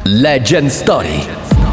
Legend Story.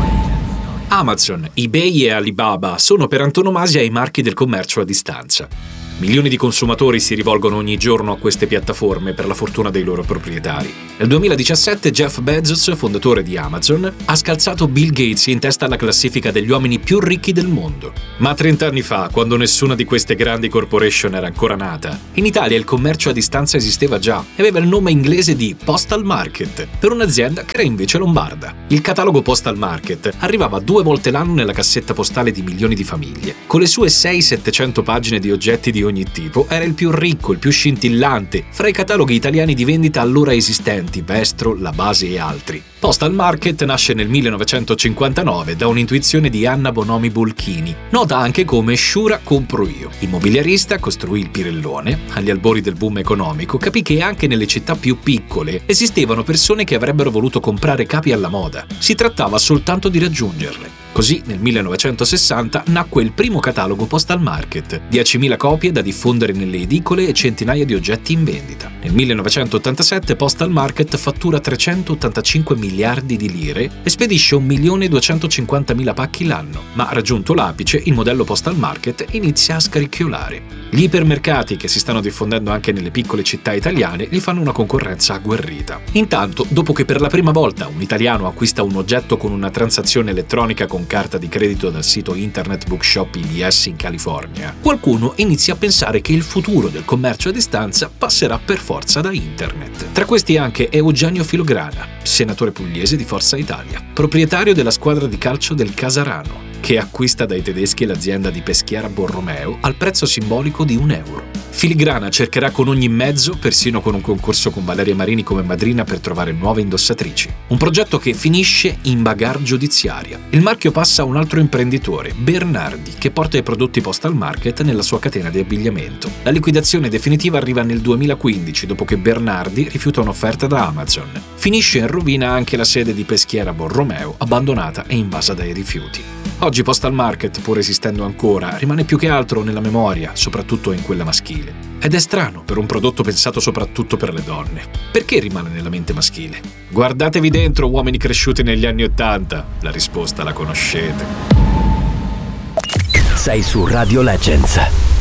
Amazon, eBay e Alibaba sono per antonomasia i marchi del commercio a distanza. Milioni di consumatori si rivolgono ogni giorno a queste piattaforme per la fortuna dei loro proprietari. Nel 2017 Jeff Bezos, fondatore di Amazon, ha scalzato Bill Gates in testa alla classifica degli uomini più ricchi del mondo. Ma 30 anni fa, quando nessuna di queste grandi corporation era ancora nata, in Italia il commercio a distanza esisteva già e aveva il nome inglese di Postal Market, per un'azienda che era invece lombarda. Il catalogo Postal Market arrivava 2 volte l'anno nella cassetta postale di milioni di famiglie. Con le sue 600-700 pagine di oggetti di ogni tipo, era il più ricco, il più scintillante fra i cataloghi italiani di vendita allora esistenti, Vestro, La Base e altri. Postal Market nasce nel 1959 da un'intuizione di Anna Bonomi Bolchini, nota anche come Sciura compro io. Immobiliarista, costruì il Pirellone. Agli albori del boom economico capì che anche nelle città più piccole esistevano persone che avrebbero voluto comprare capi alla moda. Si trattava soltanto di raggiungerle. Così, nel 1960, nacque il primo catalogo Postal Market, 10.000 copie da diffondere nelle edicole e centinaia di oggetti in vendita. Nel 1987 Postal Market fattura 385 miliardi di lire e spedisce 1.250.000 pacchi l'anno, ma raggiunto l'apice il modello Postal Market inizia a scricchiolare. Gli ipermercati, che si stanno diffondendo anche nelle piccole città italiane, gli fanno una concorrenza agguerrita. Intanto, dopo che per la prima volta un italiano acquista un oggetto con una transazione elettronica con carta di credito dal sito internet Bookshop IBS in California, qualcuno inizia a pensare che il futuro del commercio a distanza passerà per forza da internet. Tra questi anche Eugenio Filograna, senatore pugliese di Forza Italia, proprietario della squadra di calcio del Casarano, che acquista dai tedeschi l'azienda di Peschiera Borromeo al prezzo simbolico di €1. Filigrana cercherà con ogni mezzo, persino con un concorso con Valeria Marini come madrina, per trovare nuove indossatrici. Un progetto che finisce in bagarre giudiziaria. Il marchio passa a un altro imprenditore, Bernardi, che porta i prodotti Postal Market nella sua catena di abbigliamento. La liquidazione definitiva arriva nel 2015, dopo che Bernardi rifiuta un'offerta da Amazon. Finisce in rovina anche la sede di Peschiera Borromeo, abbandonata e invasa dai rifiuti. Oggi Postal Market, pur esistendo ancora, rimane più che altro nella memoria, soprattutto in quella maschile. Ed è strano per un prodotto pensato soprattutto per le donne. Perché rimane nella mente maschile? Guardatevi dentro, uomini cresciuti negli anni '80. La risposta la conoscete. Sei su Radio Legends.